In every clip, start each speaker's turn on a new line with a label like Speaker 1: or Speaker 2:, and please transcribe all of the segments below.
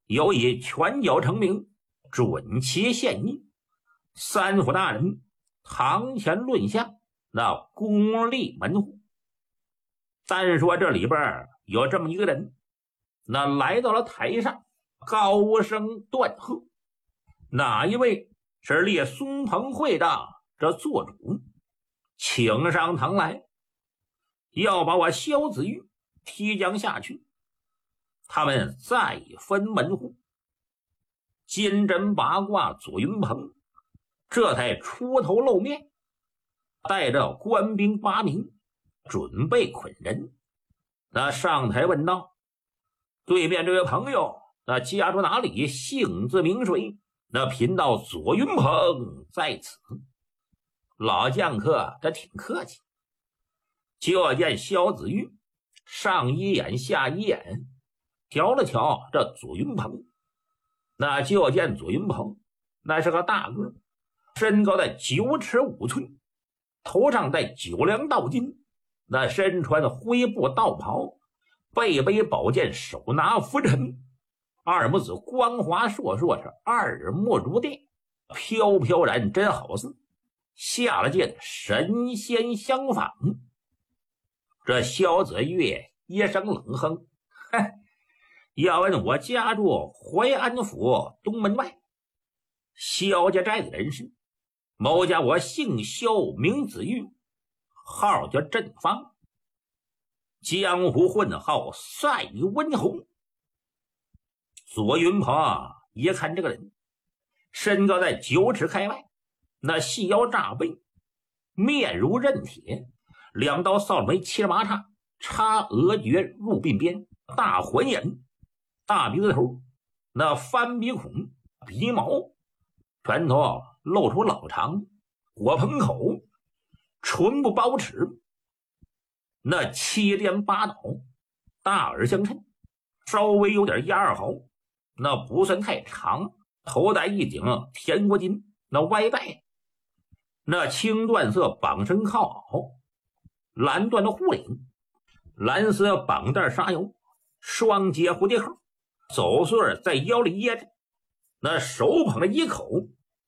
Speaker 1: 有以拳脚成名，准其献议。三府大人堂前论相，那功立门户。单说这里边有这么一个人，那来到了台上，高声断喝。哪一位是列松朋会的这做主，请上堂来，要把我萧子玉提将下去。他们再分门户。金针八卦左云鹏这才出头露面，带着官兵8名准备捆人。那上台问道：对面这位朋友，那家住哪里，姓字名谁？那贫道左云鹏在此。老将客这挺客气。就见萧子玉上一眼下一眼瞧了瞧这左云鹏，那就见左云鹏那是个大个，身高在9尺5寸，头上戴9梁道巾，那身穿灰布道袍，背背宝剑，手拿拂尘，二目子光华烁烁，是二目如电，飘飘然真好似下了界的神仙相仿。这萧子月一声冷哼，要问我家住淮安府东门外萧家寨的人士，某家我姓萧名子玉，号叫振方，江湖混号赛温侯。左云鹏一看这个人，身高在9尺开外，那细腰炸背，面如刃铁，2刀扫眉7十8叉，插额角入鬓边，大环眼，大鼻子头，那翻鼻孔，鼻毛全都露出老长，火盆口，唇部包齿，那7颠8倒，大耳相衬，稍微有点压二毫，那不算太长，头戴一顶田国巾，那歪戴，那青缎色绑身靠袄，蓝缎的护领，蓝色绑带纱油，双节蝴蝶扣，走穗在腰里掖着，那手捧着一口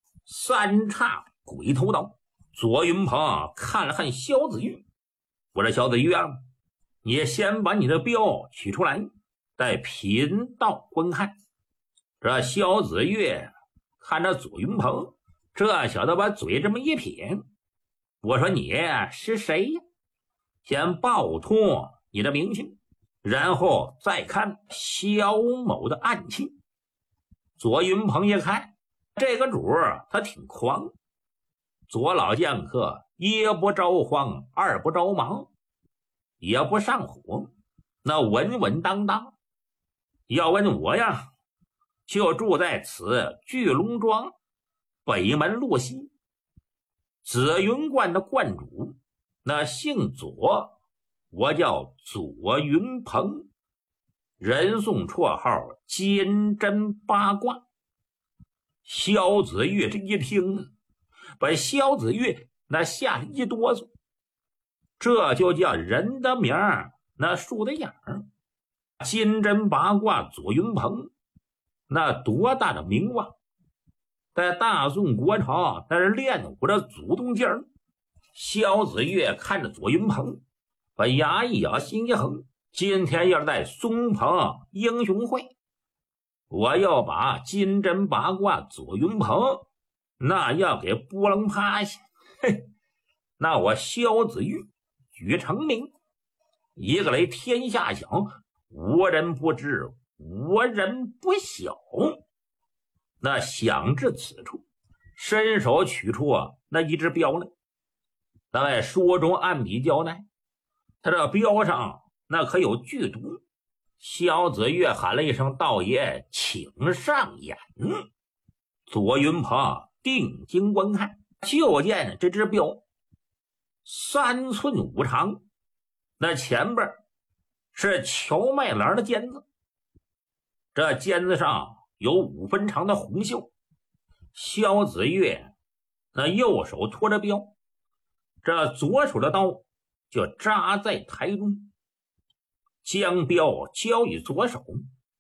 Speaker 1: 3叉鬼头刀。左云鹏看了看萧子玉，我说萧子玉啊，你先把你的镖取出来，待贫道观看。这萧子玉看着左云鹏，这小子把嘴这么一撇，我说你是谁呀？先报托你的名姓，然后再看萧某的案情。左云鹏一看这个主他挺狂，左老将客一不着慌，二不着忙，也不上火，那稳稳当当。要问我呀，就住在此聚龙庄北门路西，紫云观的观主那姓左，我叫左云鹏，人送绰号金针八卦。萧子玉这一听，把萧子玉那吓了一哆嗦，这就叫人的名儿，那树的影儿。金针八卦左云鹏，那多大的名望，在大宋国朝那是练武的祖宗尖儿。萧子玉看着左云鹏，把牙一咬，心一横，今天要是在松鹏英雄会，我要把金针八卦左云鹏那要给拨楞趴下，那我萧子玉举成名，一个雷天下响，无人不知，无人不晓。那想至此处，伸手取出那一只镖来。咱在书中暗笔交代，他这镖上那可有剧毒。萧子玉喊了一声：道爷请上眼。左云鹏定睛观看，就见这只镖3寸5长，那前边是荞麦篮的尖子，这尖子上有5分长的红袖。萧子玉那右手托着镖，这左手的刀就扎在台中，将镖交与左手，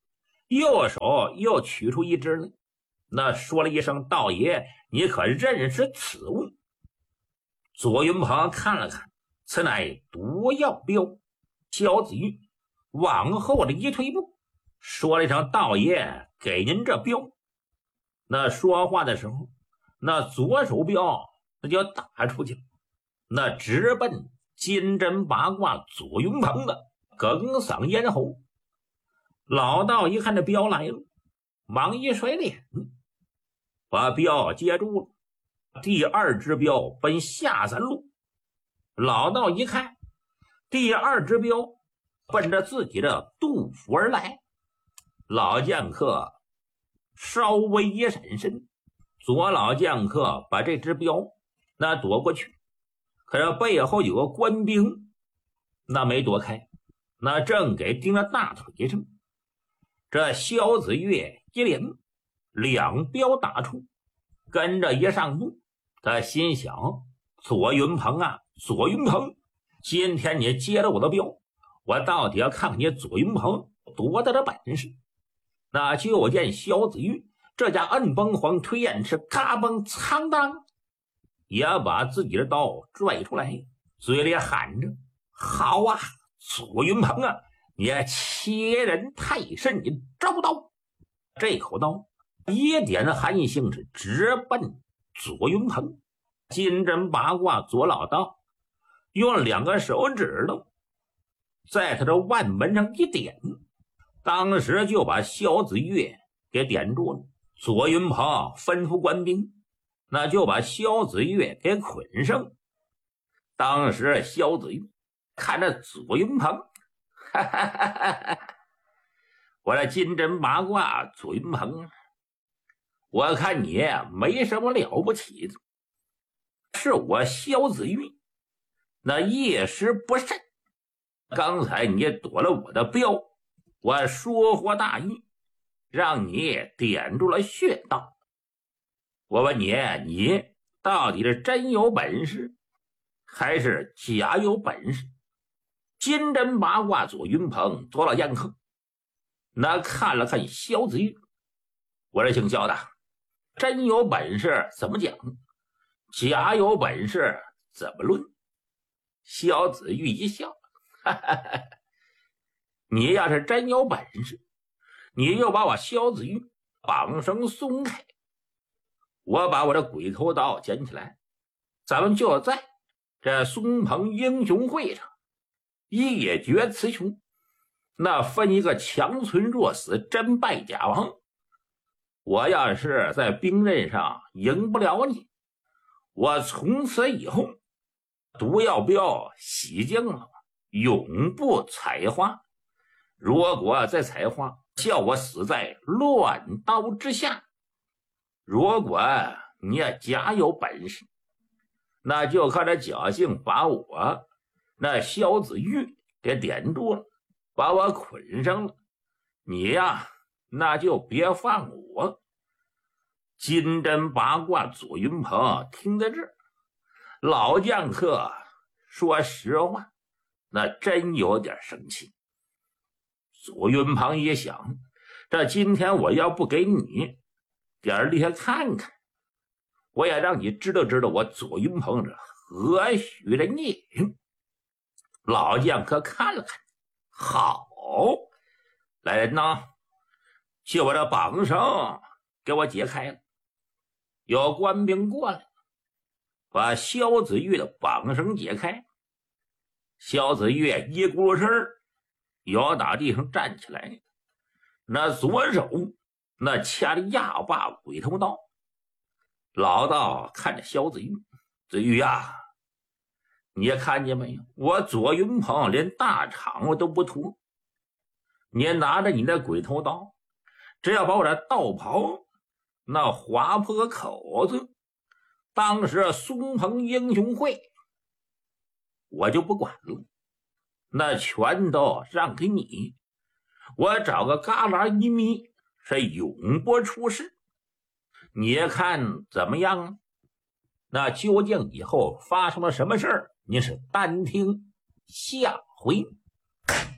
Speaker 1: 右手又取出一支来，那说了一声：“道爷，你可认识此物？”左云鹏看了看，此乃毒药镖。萧子玉往后的一退步，说了一声：“道爷，给您这镖。”那说话的时候，那左手镖那就打出去了，那直奔金针八卦左云鹏的哽嗓咽喉。老道一看这镖来了，忙一甩脸，把镖接住了。第二支镖奔下三路。老道一看，第二支镖奔着自己的肚腹而来。老剑客稍微一闪身，左老剑客把这支镖那躲过去，可是背后有个官兵，那没躲开，那正给钉在大腿上。这萧子月一连两镖打出，跟着一上路，他心想：左云鹏啊，左云鹏，今天你接了我的镖，我到底要看看你左云鹏多大的本事。那就见萧子玉这家摁崩黄推燕翅，嘎嘣苍当，也把自己的刀拽出来，嘴里喊着：“好啊，左云鹏啊，你欺人太甚，你招刀！”这口刀一点寒性是直奔左云鹏。金针八卦左老道用两个手指头在他的腕门上一点，当时就把萧子月给点住了。左云鹏吩咐官兵，那就把萧子月给捆上。当时萧子月看着左云鹏，哈哈哈哈哈，我这金针八卦左云鹏，我看你没什么了不起的，是我萧子玉那一时不慎，刚才你躲了我的镖，我疏忽大意，让你点住了穴道。我问你，你到底是真有本事还是假有本事？金针八卦左云鹏左老剑客那看了看萧子玉，我说：“姓萧的，真有本事怎么讲？假有本事怎么论？”萧子玉一笑，哈哈哈，你要是真有本事，你就把我萧子玉绑绳松开，我把我的鬼头刀捡起来，咱们就在这松鹏英雄会上一决雌雄，那分一个强存弱死，真败假亡。我要是在兵刃上赢不了你，我从此以后毒药镖洗净了，永不采花。如果再采花，叫我死在乱刀之下。如果你也假有本事，那就靠着侥幸把我那萧子玉给点住了，把我捆上了。你呀，那就别放我。金针八卦左云鹏听在这儿，老剑客说实话，那真有点生气。左云鹏一想，这今天我要不给你点厉害看看，我也让你知道知道我左云鹏是何许人也。老剑客看了看，好，来人呐，就把这绑绳给我解开了。有官兵过来，把萧子玉的绑绳解开。萧子玉一咕噜声摇打地上站起来，那左手那掐着压把鬼头刀。老道看着萧子玉，子玉呀，你也看见没有？我左云鹏连大场我都不图，你拿着你的鬼头刀，只要把我的道袍那划破个口子，当时松鹏英雄会我就不管了，那全都让给你，我找个旮旯一眯，是永不出事。你看怎么样啊？那究竟以后发生了什么事儿，您是单听下回。